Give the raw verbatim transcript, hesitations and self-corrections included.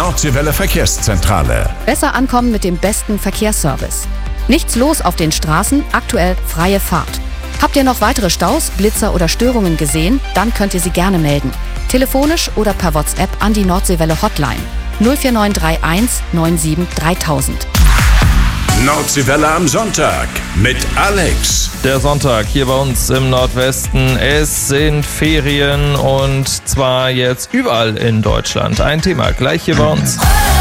Nordseewelle Verkehrszentrale. Besser ankommen mit dem besten Verkehrsservice. Nichts los auf den Straßen, aktuell freie Fahrt. Habt ihr noch weitere Staus, Blitzer oder Störungen gesehen? Dann könnt ihr sie gerne melden. Telefonisch oder per WhatsApp an die Nordseewelle Hotline null vier neun drei eins neun sieben dreitausend. Nordseewelle am Sonntag mit Alex. Der Sonntag hier bei uns im Nordwesten. Es sind Ferien und zwar jetzt überall in Deutschland. Ein Thema gleich hier bei uns.